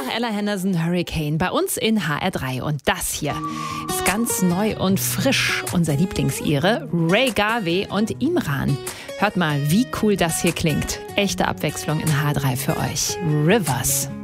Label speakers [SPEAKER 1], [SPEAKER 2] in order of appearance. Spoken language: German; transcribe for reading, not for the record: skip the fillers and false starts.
[SPEAKER 1] nach Ella Henderson Hurricane bei uns in HR3. Und das hier ist ganz neu und frisch. Unser Lieblingsire, Ray Garvey und Imran. Hört mal, wie cool das hier klingt. Echte Abwechslung in HR3 für euch. Rivers.